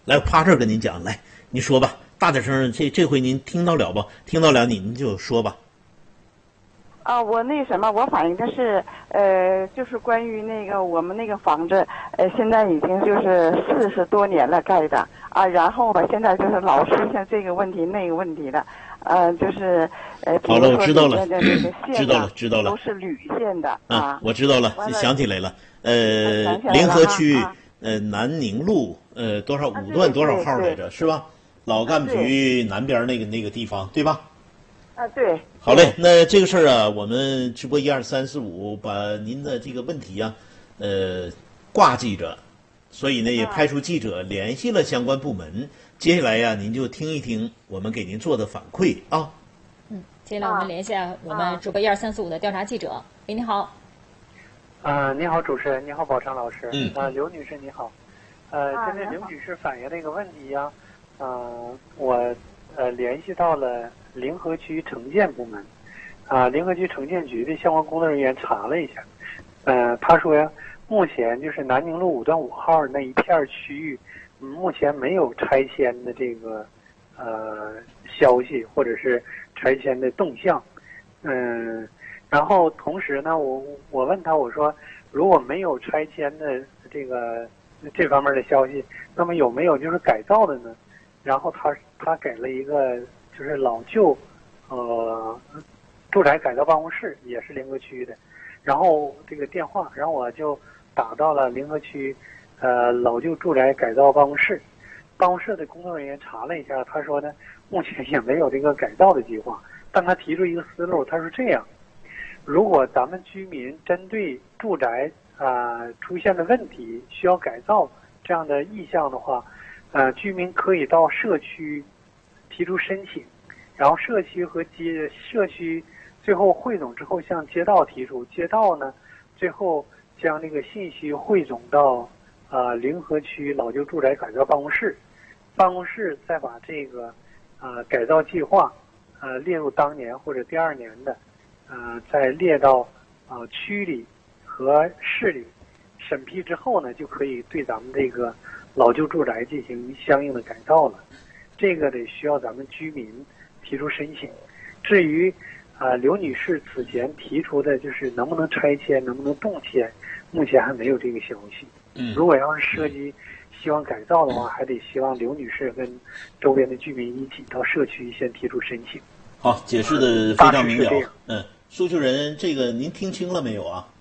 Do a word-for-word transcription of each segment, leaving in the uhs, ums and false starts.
来，趴这儿跟您讲，来，你说吧，大点声，这这回您听到了不？听到了，您就说吧。 啊，我那什么，我反映的是，呃，就是关于那个我们那个房子，呃，现在已经就是四十多年了盖的啊，然后吧，现在就是老出现这个问题那个问题的，呃，就是呃， 好了，我知道了， 知道了，知道了， 都是铝线的啊， 啊我知道了，想起来了，呃，联合区呃南宁路呃多少五段多少号来着，是吧？老干部局南边那个那个地方，对吧？ 啊，对。 好嘞，那这个事儿啊，我们直播一二三四五把您的这个问题啊，呃，挂记着，所以呢也派出记者联系了相关部门。接下来呀、啊，您就听一听我们给您做的反馈啊。 嗯，接下来我们联系下我们直播一二三四五的调查记者。喂，你好。 啊、呃，你好，主持人，你好，宝昌老师。 嗯。 啊、呃，刘女士你好。呃，针对刘女士反映的一个问题呀、啊，呃，我呃联系到了临河区城建部门，啊，临河区城建局的相关工作人员查了一下，呃，他说呀，目前就是南宁路五段五号那一片区域，目前没有拆迁的这个呃消息或者是拆迁的动向，嗯、呃，然后同时呢，我我问他我说，如果没有拆迁的这个这方面的消息，那么有没有就是改造的呢？然后他他给了一个就是老旧呃住宅改造办公室，也是临河区的，然后这个电话，然后我就打到了临河区呃老旧住宅改造办公室，办公室的工作人员查了一下，他说呢，目前也没有这个改造的计划，但他提出一个思路，他说这样，如果咱们居民针对住宅啊、呃、出现的问题需要改造这样的意向的话，呃，居民可以到社区提出申请，然后社区和街社区最后汇总之后向街道提出，街道呢最后将这个信息汇总到呃临河区老旧住宅改造办公室，办公室再把这个呃改造计划呃列入当年或者第二年的呃再列到呃区里和市里审批之后呢，就可以对咱们这个老旧住宅进行相应的改造了。这个得需要咱们居民提出申请。至于啊、呃、刘女士此前提出的就是能不能拆迁，能不能动迁，目前还没有这个消息。 嗯， 如果要是涉及希望改造的话，还得希望刘女士跟周边的居民一起到社区先提出申请。 好，解释的非常明了。嗯，诉求人，这个您听清了没有啊？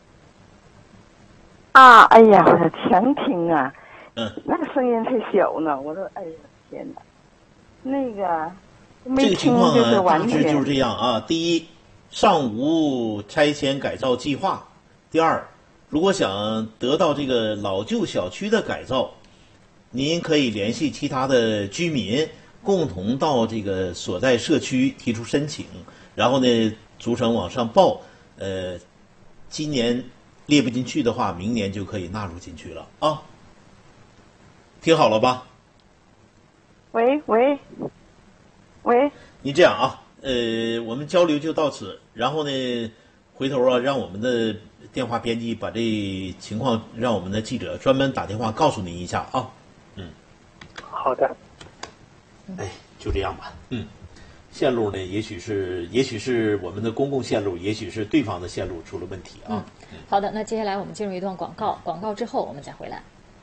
啊，哎呀，我全听啊。 嗯， 那个声音太小呢，我说，哎呀，天哪，那个没这个情听况就是完呢，大致全就是这样啊。第一，尚无拆迁改造计划；第二，如果想得到这个老旧小区的改造，您可以联系其他的居民，共同到这个所在社区提出申请，然后呢，逐层往上报。呃，今年列不进去的话，明年就可以纳入进去了啊。听好了吧？ 喂喂喂， 你这样啊，呃，我们交流就到此，然后呢，回头啊，让我们的电话编辑把这情况让我们的记者专门打电话告诉您一下啊。嗯， 好的。 哎，就这样吧。嗯，线路呢，也许是也许是我们的公共线路，也许是对方的线路出了问题啊。 嗯，好的，那接下来我们进入一段广告，广告之后我们再回来。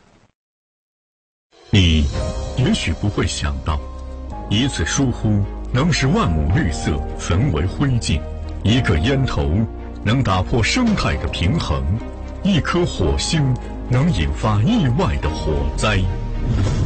你也许不会想到，一次疏忽能使万亩绿色焚为灰烬，一个烟头能打破生态的平衡，一颗火星能引发意外的火灾。